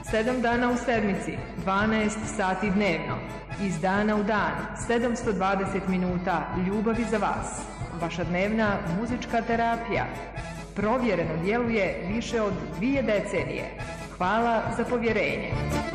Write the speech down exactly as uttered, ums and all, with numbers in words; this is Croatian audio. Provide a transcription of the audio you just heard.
sedam dana u sedmici, dvanaest sati dnevno, iz dana u dan, sedamsto dvadeset minuta ljubavi za vas. Vaša dnevna muzička terapija. Provjereno djeluje više od dvije decenije. Hvala za povjerenje.